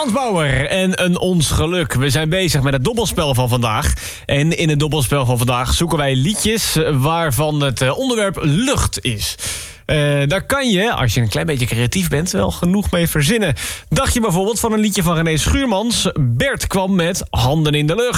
Frans Bauer en een Ons Geluk. We zijn bezig met het dobbelspel van vandaag. En in het dobbelspel van vandaag zoeken wij liedjes waarvan het onderwerp lucht is. Daar kan je, als je een klein beetje creatief bent, wel genoeg mee verzinnen. Dacht je bijvoorbeeld van een liedje van René Schuurmans? Bert kwam met Handen in de lucht.